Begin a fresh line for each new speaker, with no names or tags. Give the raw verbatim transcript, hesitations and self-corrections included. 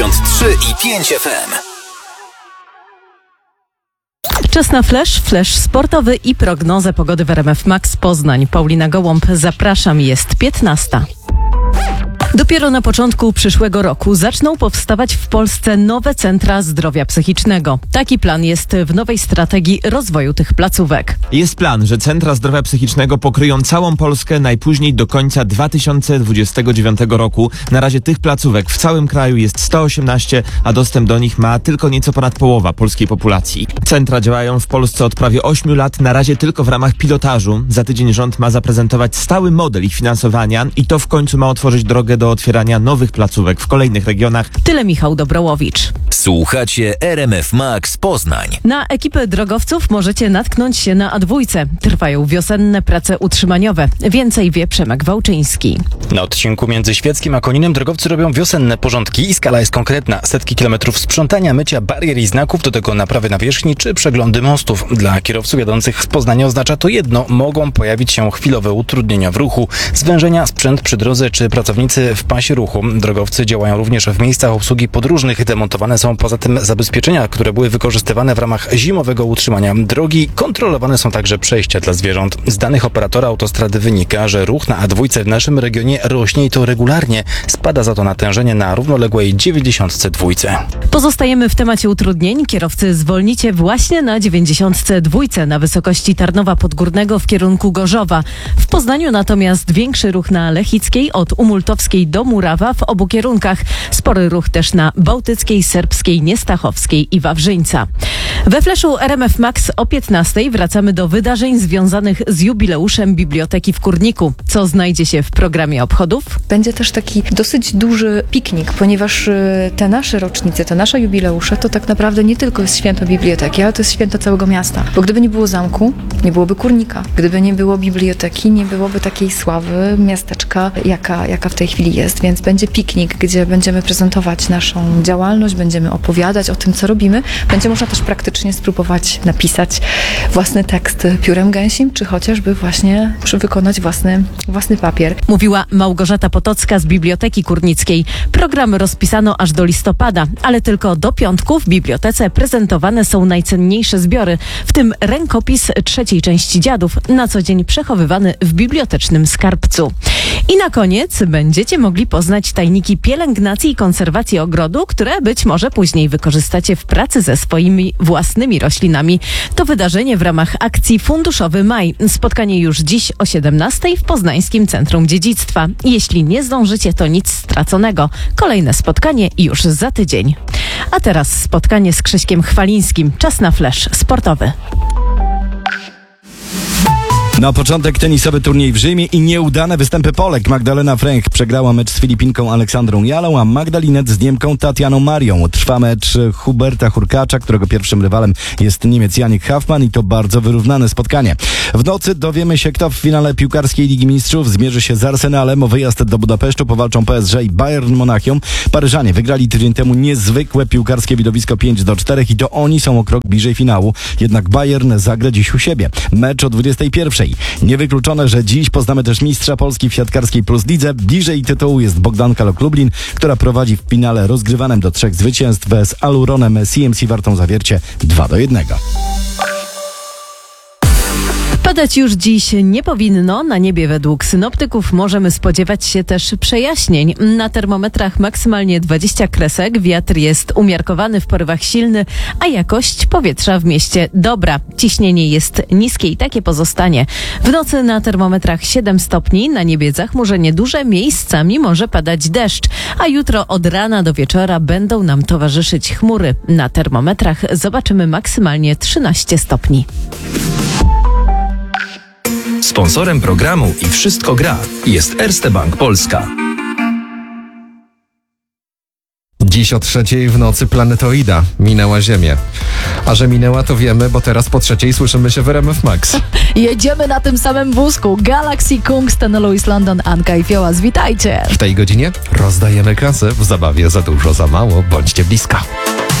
dziewięćdziesiąt trzy i pięć F M.
Czas na flash, flash sportowy i prognozę pogody w R M F Max Poznań. Paulina Gołąb, zapraszam, jest piętnasta. Dopiero na początku przyszłego roku zaczną powstawać w Polsce nowe centra zdrowia psychicznego. Taki plan jest w nowej strategii rozwoju tych placówek.
Jest plan, że centra zdrowia psychicznego pokryją całą Polskę najpóźniej do końca dwa tysiące dwudziestego dziewiątego roku. Na razie tych placówek w całym kraju jest sto osiemnaście, a dostęp do nich ma tylko nieco ponad połowa polskiej populacji. Centra działają w Polsce od prawie ośmiu lat, na razie tylko w ramach pilotażu. Za tydzień rząd ma zaprezentować stały model ich finansowania i to w końcu ma otworzyć drogę do otwierania nowych placówek w kolejnych regionach.
Tyle Michał Dobrołowicz.
Słuchacie R M F Max Poznań.
Na ekipę drogowców możecie natknąć się na A dwa. Trwają wiosenne prace utrzymaniowe. Więcej wie Przemek Wałczyński.
Na odcinku między Świeckim a Koninem drogowcy robią wiosenne porządki i skala jest konkretna. Setki kilometrów sprzątania, mycia barier i znaków, do tego naprawy nawierzchni czy przeglądy mostów. Dla kierowców jadących z Poznania oznacza to jedno. Mogą pojawić się chwilowe utrudnienia w ruchu, zwężenia, sprzęt przy drodze czy pracownicy w pasie ruchu. Drogowcy działają również w miejscach obsługi podróżnych. Demontowane są poza tym zabezpieczenia, które były wykorzystywane w ramach zimowego utrzymania drogi. Kontrolowane są także przejścia dla zwierząt. Z danych operatora autostrady wynika, że ruch na A dwa w naszym regionie rośnie i to regularnie. Spada za to natężenie na równoległej dziewięćdziesiątce dwa.
Pozostajemy w temacie utrudnień. Kierowcy zwolnicie właśnie na dziewięćdziesiątce dwa na wysokości Tarnowa Podgórnego w kierunku Gorzowa. W Poznaniu natomiast większy ruch na Lechickiej od Umultowskiej do Murawa w obu kierunkach. Spory ruch też na Bałtyckiej, Serbskiej, Niestachowskiej i Wawrzyńca. We Flashu R M F Max o piętnastej wracamy do wydarzeń związanych z jubileuszem Biblioteki w Kurniku. Co znajdzie się w programie obchodów?
Będzie też taki dosyć duży piknik, ponieważ te nasze rocznice, te nasze jubileusze to tak naprawdę nie tylko jest święto biblioteki, ale to jest święto całego miasta. Bo gdyby nie było zamku, nie byłoby Kurnika. Gdyby nie było biblioteki, nie byłoby takiej sławy miasteczka, jaka, jaka w tej chwili jest. Więc będzie piknik, gdzie będziemy prezentować naszą działalność, będziemy opowiadać o tym, co robimy. Będzie można też praktycznie spróbować napisać własny tekst piórem gęsim, czy chociażby właśnie wykonać własny, własny papier.
Mówiła Małgorzata Potocka z Biblioteki Kurnickiej. Program rozpisano aż do listopada, ale tylko do piątku w bibliotece prezentowane są najcenniejsze zbiory, w tym rękopis trzeciej części Dziadów, na co dzień przechowywany w bibliotecznym skarbcu. I na koniec będziecie mogli poznać tajniki pielęgnacji i konserwacji ogrodu, które być może później wykorzystacie w pracy ze swoimi własnymi roślinami. To wydarzenie w ramach akcji Funduszowy Maj. Spotkanie już dziś o siedemnastej w Poznańskim Centrum Dziedzictwa. Jeśli nie zdążycie, to nic straconego. Kolejne spotkanie już za tydzień. A teraz spotkanie z Krzyśkiem Chwalińskim. Czas na flash sportowy.
Na początek tenisowy turniej w Rzymie i nieudane występy Polek. Magdalena Fręch przegrała mecz z Filipinką Aleksandrą Jalą, a Magdalinet z Niemką Tatianą Marią. Trwa mecz Huberta Hurkacza, którego pierwszym rywalem jest Niemiec Janik Hafman i to bardzo wyrównane spotkanie. W nocy dowiemy się, kto w finale piłkarskiej Ligi Mistrzów zmierzy się z Arsenalem. O wyjazd do Budapesztu powalczą P S G i Bayern Monachium. Paryżanie wygrali tydzień temu niezwykłe piłkarskie widowisko pięć do czterech i to oni są o krok bliżej finału. Jednak Bayern zagra dziś u siebie. Mecz o dwudziestej pierwszej. Niewykluczone, że dziś poznamy też mistrza Polski w siatkarskiej Plus Lidze. Bliżej tytułu jest Bogdanka Lok-Lublin, która prowadzi w finale rozgrywanym do trzech zwycięstw z Aluronem C M C Wartą Zawiercie dwa do jednego.
Padać już dziś nie powinno. Na niebie według synoptyków możemy spodziewać się też przejaśnień. Na termometrach maksymalnie dwadzieścia kresek, wiatr jest umiarkowany, w porywach silny, a jakość powietrza w mieście dobra. Ciśnienie jest niskie i takie pozostanie. W nocy na termometrach siedem stopni, na niebie zachmurzenie duże, miejscami może padać deszcz, a jutro od rana do wieczora będą nam towarzyszyć chmury. Na termometrach zobaczymy maksymalnie trzynaście stopni.
Sponsorem programu i Wszystko gra jest Erste Bank Polska.
Dziś o trzeciej w nocy planetoida minęła Ziemię. A że minęła, to wiemy, bo teraz po trzeciej słyszymy się w R M F Max.
Jedziemy na tym samym wózku. Galaxy, Kungsten, Louis London, Anka i Fiołas. Witajcie!
W tej godzinie rozdajemy kasę w zabawie Za dużo, za mało. Bądźcie blisko.